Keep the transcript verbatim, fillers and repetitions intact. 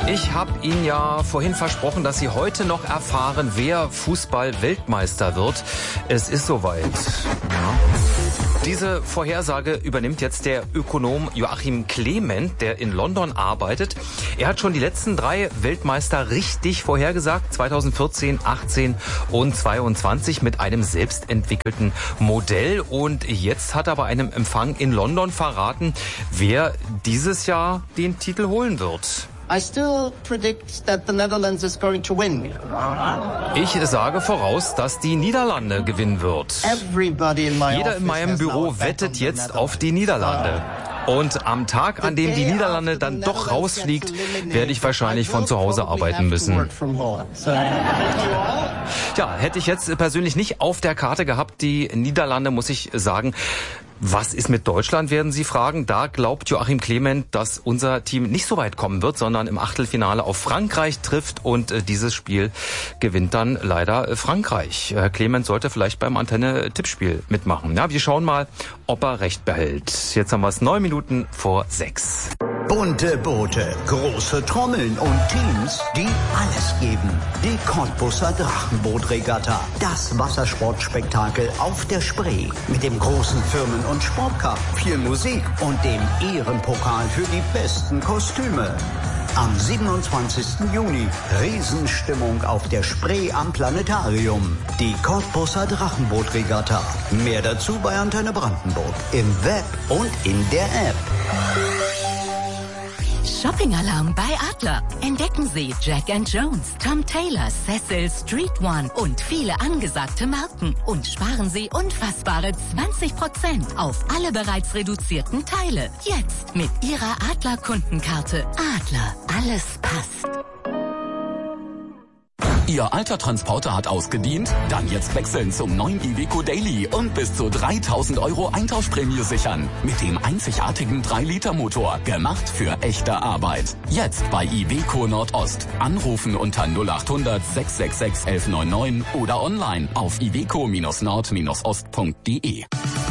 Ich habe Ihnen ja vorhin versprochen, dass Sie heute noch erfahren, wer Fußball-Weltmeister wird. Es ist soweit. Ja. Diese Vorhersage übernimmt jetzt der Ökonom Joachim Clement, der in London arbeitet. Er hat schon die letzten drei Weltmeister richtig vorhergesagt, zweitausendvierzehn, achtzehn und zweiundzwanzig mit einem selbstentwickelten Modell. Und jetzt hat er bei einem Empfang in London verraten, wer dieses Jahr den Titel holen wird. I still predict that the Netherlands is going to win. Ich sage voraus, dass die Niederlande gewinnen wird. Everybody in my Jeder in meinem Büro wettet jetzt auf die Niederlande. Und am Tag, an dem die Niederlande dann doch rausfliegt, werde ich wahrscheinlich von zu Hause arbeiten müssen. Ja, hätte ich jetzt persönlich nicht auf der Karte gehabt, die Niederlande, muss ich sagen. Was ist mit Deutschland, werden Sie fragen. Da glaubt Joachim Clement, dass unser Team nicht so weit kommen wird, sondern im Achtelfinale auf Frankreich trifft. Und äh, dieses Spiel gewinnt dann leider äh, Frankreich. Herr Clement sollte vielleicht beim Antenne-Tippspiel mitmachen. Ja, wir schauen mal, ob er recht behält. Jetzt haben wir es neun Minuten vor sechs. Bunte Boote, große Trommeln und Teams, die alles geben. Die Cottbuser Drachenbootregatta. Das Wassersportspektakel auf der Spree. Mit dem großen Firmen- und Sportcup, viel Musik und dem Ehrenpokal für die besten Kostüme. Am siebenundzwanzigsten Juni Riesenstimmung auf der Spree am Planetarium. Die Cottbuser Drachenbootregatta. Mehr dazu bei Antenne Brandenburg. Im Web und in der App. Shopping-Alarm bei Adler. Entdecken Sie Jack and Jones, Tom Taylor, Cecil, Street One und viele angesagte Marken. Und sparen Sie unfassbare zwanzig Prozent auf alle bereits reduzierten Teile. Jetzt mit Ihrer Adler-Kundenkarte. Adler, alles passt. Ihr alter Transporter hat ausgedient? Dann jetzt wechseln zum neuen Iveco Daily und bis zu dreitausend Euro Eintauschprämie sichern. Mit dem einzigartigen drei Liter Motor. Gemacht für echte Arbeit. Jetzt bei Iveco Nordost. Anrufen unter null achthundert sechs sechs sechs eins eins neun neun oder online auf iveco Bindestrich nord Bindestrich ost Punkt de.